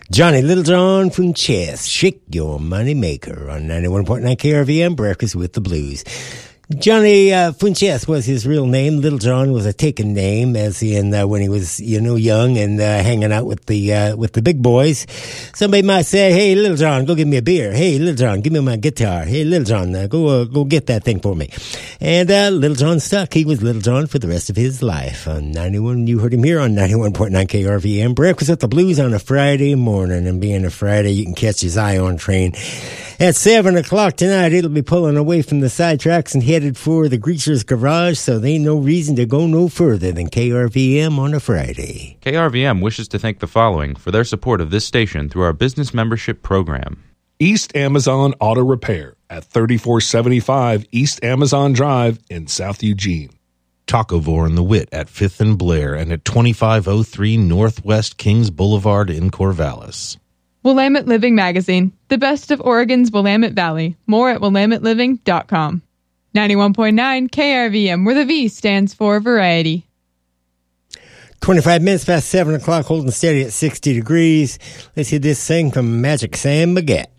Johnny Littlejohn from Chess, Shake Your Money Maker on 91.9 KRVM, Breakfast with the Blues. Johnny Funches was his real name. Littlejohn was a taken name, as in when he was, young and hanging out with the big boys. Somebody might say, "Hey, Littlejohn, go give me a beer. Hey, Littlejohn, give me my guitar. Hey, Littlejohn, go get that thing for me." And Littlejohn stuck. He was Littlejohn for the rest of his life. On 91, you heard him here on 91.9 KRVM. Breakfast with the Blues on a Friday morning, and being a Friday, you can catch his Ion train. At 7 o'clock tonight, it'll be pulling away from the sidetracks and headed for the Greaser's Garage, so there ain't no reason to go no further than KRVM on a Friday. KRVM wishes to thank the following for their support of this station through our business membership program. East Amazon Auto Repair at 3475 East Amazon Drive in South Eugene. Tacovore and the Wit at 5th and Blair and at 2503 Northwest Kings Boulevard in Corvallis. Willamette Living Magazine, the best of Oregon's Willamette Valley. More at willametteliving.com. 91.9 KRVM, where the V stands for variety. 25 minutes past 7 o'clock, holding steady at 60 degrees. Let's hear this thing from Magic Sam Baguette.